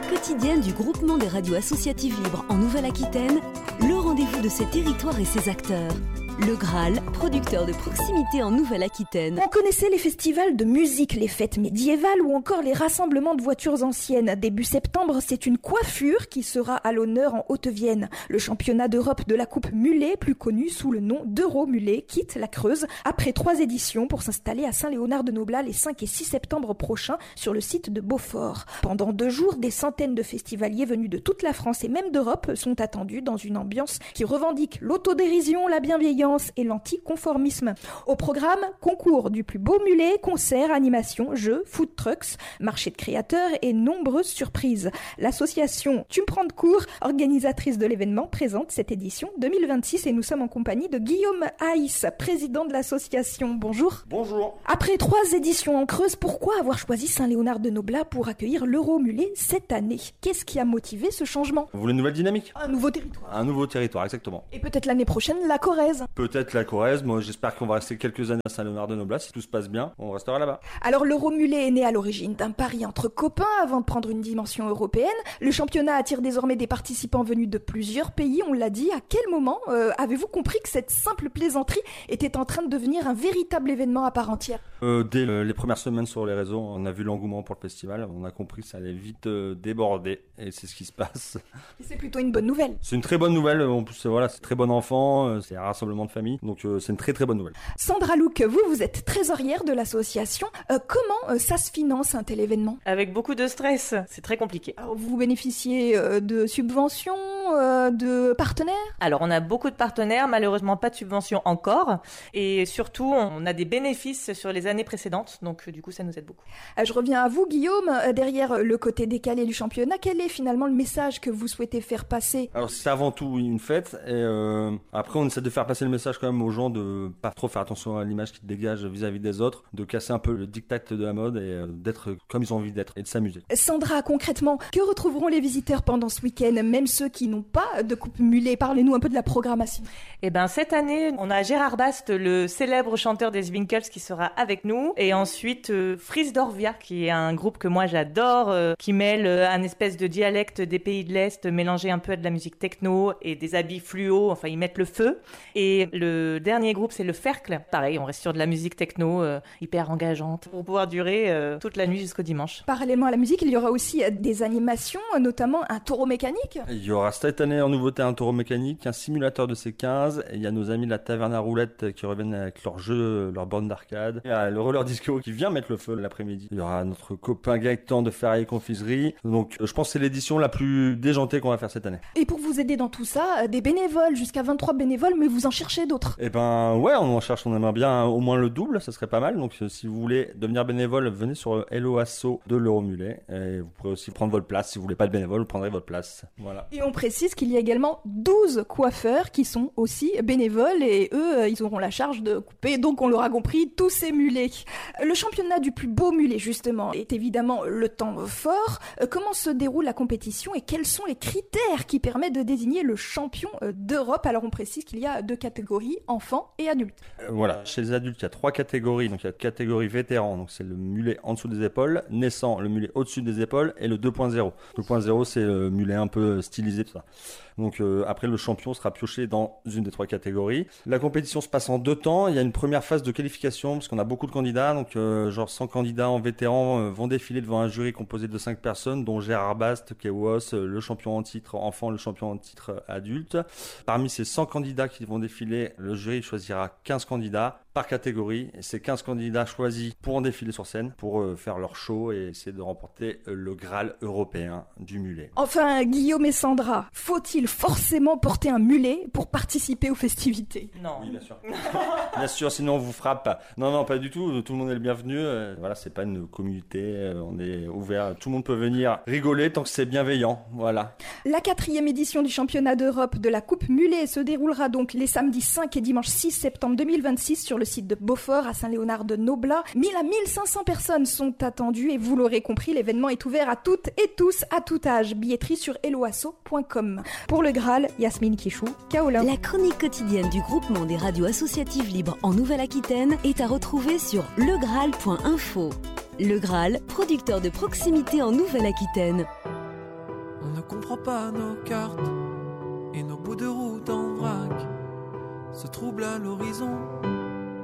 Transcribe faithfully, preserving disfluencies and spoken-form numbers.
chronique quotidienne du groupement des radios associatives libres en Nouvelle-Aquitaine, le rendez-vous de ses territoires et ses acteurs. Le Graal, producteur de proximité en Nouvelle-Aquitaine. On connaissait les festivals de musique, les fêtes médiévales ou encore les rassemblements de voitures anciennes. Début septembre, c'est une coiffure qui sera à l'honneur en Haute-Vienne. Le championnat d'Europe de la Coupe Mulet, plus connu sous le nom d'Euro-Mulet, quitte la Creuse après trois éditions pour s'installer à Saint-Léonard-de-Noblat les cinq et six septembre prochains sur le site de Beaufort. Pendant deux jours, des centaines de festivaliers venus de toute la France et même d'Europe sont attendus dans une ambiance qui revendique l'autodérision, la bienveillance et l'anticonformisme. Au programme, concours du plus beau mulet, concerts, animations, jeux, food trucks, marché de créateurs et nombreuses surprises. L'association Tu me prends de court, organisatrice de l'événement, présente cette édition deux mille vingt-six et nous sommes en compagnie de Guillaume Haïs, président de l'association. Bonjour. Bonjour. Après trois éditions en Creuse, pourquoi avoir choisi Saint-Léonard-de-Noblat pour accueillir l'Euro-Mulet cette année? Qu'est-ce qui a motivé ce changement? Vous voulez une nouvelle dynamique? Un nouveau territoire. Un nouveau territoire, exactement. Et peut-être l'année prochaine, la Corrèze. Peut-être la Corrèze. Moi, j'espère qu'on va rester quelques années à Saint-Léonard-de-Noblat. Si tout se passe bien, on restera là-bas. Alors, l'Euro-Mulet est né à l'origine d'un pari entre copains avant de prendre une dimension européenne. Le championnat attire désormais des participants venus de plusieurs pays, on l'a dit. À quel moment euh, avez-vous compris que cette simple plaisanterie était en train de devenir un véritable événement à part entière? euh, Dès le, les premières semaines sur les réseaux, on a vu l'engouement pour le festival. On a compris que ça allait vite euh, déborder. Et c'est ce qui se passe. Et c'est plutôt une bonne nouvelle. C'est une très bonne nouvelle. En plus, voilà, c'est très bon enfant. C'est un rassemblement de famille. Donc, euh, c'est une très très bonne nouvelle. Sandra Louk, vous, vous êtes trésorière de l'association. Euh, comment euh, ça se finance un tel événement? Avec beaucoup de stress. C'est très compliqué. Alors, vous bénéficiez euh, de subventions, euh, de partenaires? Alors, on a beaucoup de partenaires. Malheureusement, pas de subventions encore. Et surtout, on a des bénéfices sur les années précédentes. Donc, du coup, ça nous aide beaucoup. Euh, je reviens à vous, Guillaume. Euh, derrière le côté décalé du championnat, quel est finalement le message que vous souhaitez faire passer? Alors c'est avant tout une fête et euh, après on essaie de faire passer le message quand même aux gens de pas trop faire attention à l'image qu'ils dégagent vis-à-vis des autres, de casser un peu le diktat de la mode et euh, d'être comme ils ont envie d'être et de s'amuser. Sandra, concrètement, que retrouveront les visiteurs pendant ce week-end, même ceux qui n'ont pas de coupe mulet? Parlez-nous un peu de la programmation. Eh ben cette année, on a Gérard Bast, le célèbre chanteur des Zwinkels, qui sera avec nous, et ensuite euh, Fries Dorvia, qui est un groupe que moi j'adore, euh, qui mêle euh, un espèce de dialecte des pays de l'Est, mélangé un peu à de la musique techno et des habits fluo, enfin ils mettent le feu. Et le dernier groupe, c'est le Fercle. Pareil, on reste sur de la musique techno euh, hyper engageante pour pouvoir durer euh, toute la nuit jusqu'au dimanche. Parallèlement à la musique, il y aura aussi des animations, notamment un taureau mécanique. Il y aura cette année en nouveauté un taureau mécanique, un simulateur de C quinze, et il y a nos amis de la Taverne à Roulettes qui reviennent avec leurs jeux, leurs bornes d'arcade. Il y a le roller disco qui vient mettre le feu l'après-midi. Il y aura notre copain Gaëtan de Ferraille Confiserie. Donc je pense que c'est l'édition la plus déjantée qu'on va faire cette année. Et pour vous aider dans tout ça, des bénévoles, jusqu'à vingt-trois bénévoles, mais vous en cherchez d'autres? Eh ben ouais, on en cherche, on aimerait bien au moins le double, ça serait pas mal. Donc si vous voulez devenir bénévole, venez sur Hello Asso de l'Euro-Mulet. Et vous pourrez aussi prendre votre place. Si vous voulez pas de bénévole, vous prendrez votre place. Voilà. Et on précise qu'il y a également douze coiffeurs qui sont aussi bénévoles et eux, ils auront la charge de couper, donc on l'aura compris, tous ces mulets. Le championnat du plus beau mulet, justement, est évidemment le temps fort. Comment se déroule la compétition et quels sont les critères qui permettent de désigner le champion d'Europe? Alors on précise qu'il y a deux catégories, enfants et adultes. Euh, voilà, chez les adultes, il y a trois catégories. Donc il y a la catégorie vétéran, donc c'est le mulet en dessous des épaules, naissant, le mulet au-dessus des épaules, et le deux point zéro. deux point zéro, c'est le mulet un peu stylisé, tout ça. Donc euh, après, le champion sera pioché dans une des trois catégories. La compétition se passe en deux temps. Il y a une première phase de qualification parce qu'on a beaucoup de candidats. Donc euh, genre cent candidats en vétéran euh, vont défiler devant un jury composé de cinq personnes, dont Gérard Bast, Kewos, euh, le champion en titre enfant, le champion en titre adulte. Parmi ces cent candidats qui vont défiler, le jury choisira quinze candidats par catégorie. Et ces quinze candidats choisis pourront défiler sur scène pour euh, faire leur show et essayer de remporter euh, le Graal européen du mulet. Enfin, Guillaume et Sandra, faut-il forcément porter un mulet pour participer aux festivités? Non. Oui, bien sûr. Bien sûr, sinon on vous frappe. Non, non, pas du tout. Tout le monde est le bienvenu. Euh, voilà, c'est pas une communauté. Euh, on est ouvert. Tout le monde peut venir rigoler tant que c'est bienveillant. Voilà. La quatrième édition du championnat d'Europe de la Coupe Mulet se déroulera donc les samedis cinq et dimanche six septembre deux mille vingt-six sur le site de Beaufort à Saint-Léonard-de-Noblat. mille à mille cinq cents personnes sont attendues et vous l'aurez compris, l'événement est ouvert à toutes et tous, à tout âge. Billetterie sur helloasso point com. Pour le Graal, Yasmine Kichou, Kaolin. La chronique quotidienne du groupement des radios associatives libres en Nouvelle-Aquitaine est à retrouver sur legraal point info. Le Graal, producteur de proximité en Nouvelle-Aquitaine. On ne comprend pas nos cartes et nos bouts de route en vrac se troublent à l'horizon.